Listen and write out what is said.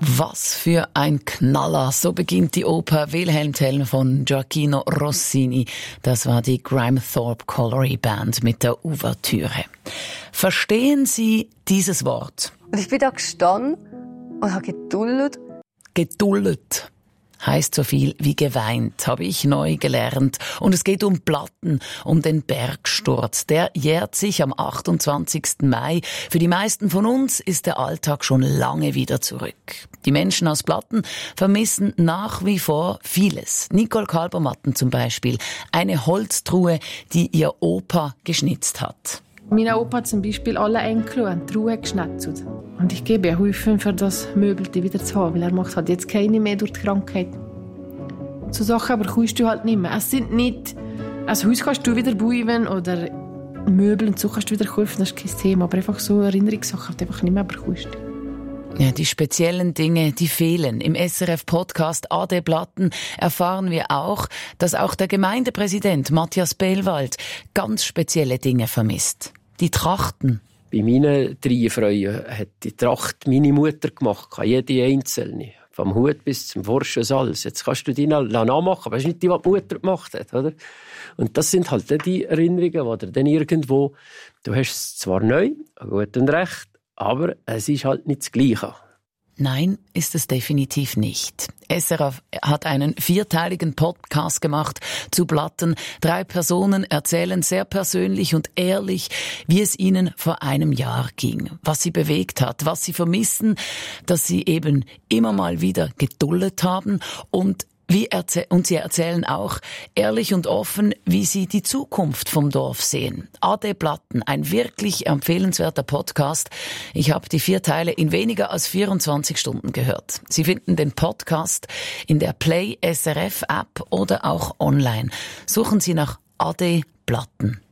Was für ein Knaller. So beginnt die Oper Wilhelm Tell von Gioacchino Rossini. Das war die Grimthorpe Colliery Band mit der Ouvertüre. Verstehen Sie dieses Wort? Und ich bin da gestanden und habe geduldet. Geduldet heißt so viel wie geweint, habe ich neu gelernt. Und es geht um Platten, um den Bergsturz. Der jährt sich am 28. Mai. Für die meisten von uns ist der Alltag schon lange wieder zurück. Die Menschen aus Platten vermissen nach wie vor vieles. Nicole Kalbermatten zum Beispiel. Eine Holztruhe, die ihr Opa geschnitzt hat. Mein Opa hat zum Beispiel alle Enkel und die Truhe geschnetzelt. Und ich gebe Hilfe, für das Möbelte wieder zu haben, weil er macht halt jetzt keine mehr durch die Krankheit. So Sachen aber kannst du halt nicht mehr. Es sind nicht... Also Haus kannst du wieder bauen oder Möbel und so kannst du wieder kaufen, das ist kein Thema. Aber einfach so Erinnerungssachen halt einfach nicht mehr bekommst. Ja, die speziellen Dinge, die fehlen. Im SRF-Podcast AD Platten erfahren wir auch, dass auch der Gemeindepräsident Matthias Bellwald ganz spezielle Dinge vermisst. Die Trachten. Bei meinen 3 Freuen hat die Tracht meine Mutter gemacht, jede einzelne. Vom Hut bis zum Vorschuss alles. Jetzt kannst du die nachmachen, aber das ist nicht die, was die Mutter gemacht hat, oder? Und das sind halt die Erinnerungen, wo du dann irgendwo, du hast es zwar neu, gut und recht, aber es ist halt nicht das Gleiche. Nein, ist es definitiv nicht. SRF hat einen 4-teiligen Podcast gemacht zu Platten. 3 Personen erzählen sehr persönlich und ehrlich, wie es ihnen vor einem Jahr ging, was sie bewegt hat, was sie vermissen, dass sie eben immer mal wieder geduldet haben und sie erzählen auch ehrlich und offen, wie sie die Zukunft vom Dorf sehen. AD Platten, ein wirklich empfehlenswerter Podcast. Ich habe die 4 Teile in weniger als 24 Stunden gehört. Sie finden den Podcast in der Play SRF App oder auch online. Suchen Sie nach AD Platten.